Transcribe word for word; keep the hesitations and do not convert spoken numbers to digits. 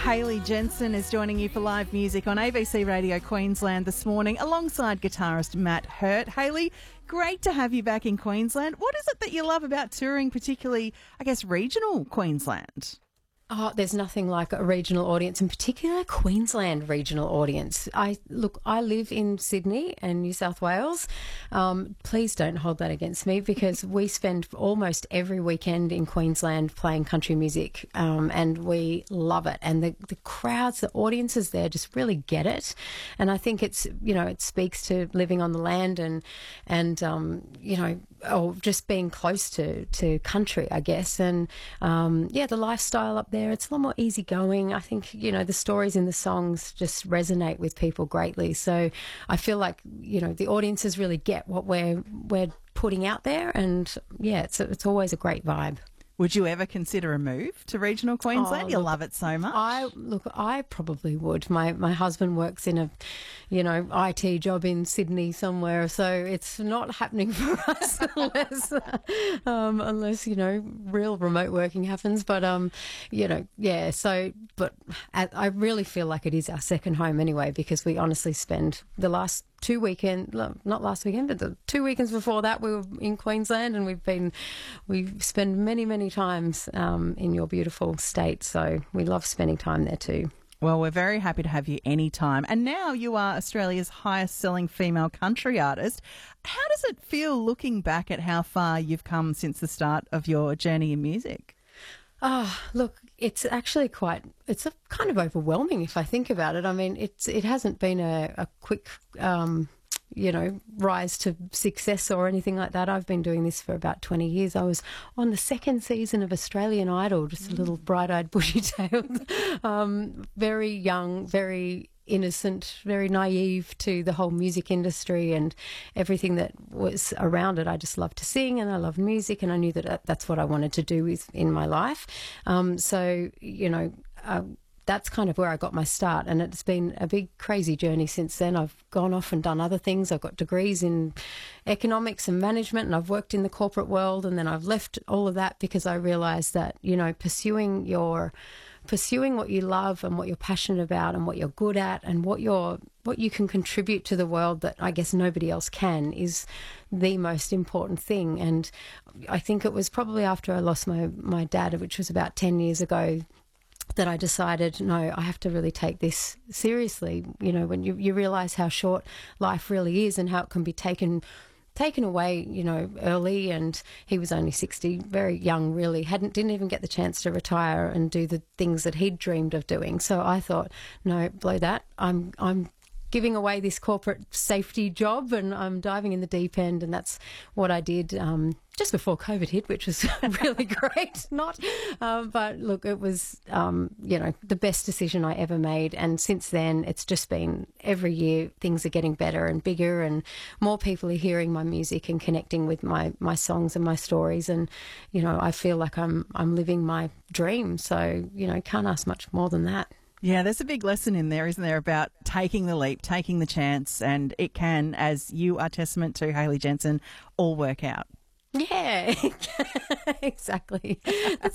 Hayley Jensen is joining you for live music on A B C Radio Queensland this morning alongside guitarist Matt Hurt. Hayley, great to have you back in Queensland. What is it that you love about touring, particularly, I guess, regional Queensland? Oh, there's nothing like a regional audience, in particular Queensland regional audience. I look, I live in Sydney and New South Wales. Um, please don't hold that against me, because we spend almost every weekend in Queensland playing country music, um, and we love it. And the, the crowds, the audiences there just really get it. And I think it's, you know, it speaks to living on the land and, and um, you know, or just being close to, to country, I guess. And, um, yeah, the lifestyle up there, it's a lot more easygoing. I think, you know, the stories in the songs just resonate with people greatly. So I feel like, you know, the audiences really get what we're, we're putting out there. And, yeah, it's, a, it's always a great vibe. Would you ever consider a move to regional Queensland? Oh, you look, love it so much. I look, I probably would. My my husband works in a, you know, I T job in Sydney somewhere, so it's not happening for us unless, um, unless you know, real remote working happens. But um, you know, yeah. So, but I, I really feel like it is our second home anyway, because we honestly spend the last two weekend, not last weekend, but the two weekends before that, we were in Queensland, and we've been, we spend many, many times um, in your beautiful state. So we love spending time there too. Well, we're very happy to have you anytime. And now you are Australia's highest selling female country artist. How does it feel looking back at how far you've come since the start of your journey in music? Oh, look, it's actually quite, it's a kind of overwhelming if I think about it. I mean, it's, it hasn't been a, a quick, um, you know, rise to success or anything like that. I've been doing this for about twenty years. I was on the second season of Australian Idol, just a little bright-eyed, bushy-tailed, um, very young, very innocent, very naive to the whole music industry and everything that was around it. I just loved to sing and I loved music, and I knew that that's what I wanted to do with in my life. Um, so, you know, uh, that's kind of where I got my start, and it's been a big crazy journey since then. I've gone off and done other things. I've got degrees in economics and management, and I've worked in the corporate world, and then I've left all of that because I realised that, you know, pursuing your pursuing what you love and what you're passionate about and what you're good at and what you're what you can contribute to the world that I guess nobody else can is the most important thing. And I think it was probably after I lost my my dad, which was about ten years ago, that I decided, no, I have to really take this seriously. You know, when you, you realise how short life really is and how it can be taken taken away, you know, early. And he was only sixty, very young, really, hadn't didn't even get the chance to retire and do the things that he'd dreamed of doing. So I thought, no, blow that. I'm I'm giving away this corporate safety job and I'm diving in the deep end, and that's what I did um, just before COVID hit, which was really great. Not, um, but look, it was, um, you know, the best decision I ever made. And since then, it's just been every year things are getting better and bigger, and more people are hearing my music and connecting with my my songs and my stories. And you know, I feel like I'm I'm living my dream. So you know, can't ask much more than that. Yeah, there's a big lesson in there, isn't there, about taking the leap, taking the chance, and it can, as you are testament to, Hayley Jensen, all work out. Yeah, exactly. That's